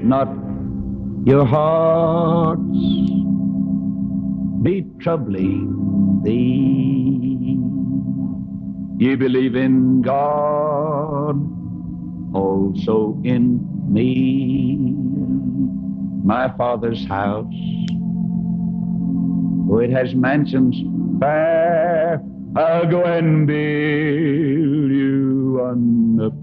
not your hearts be troubling thee. Ye believe in God, also in me. My Father's house, oh, it has mansions fair. I'll go and build you one up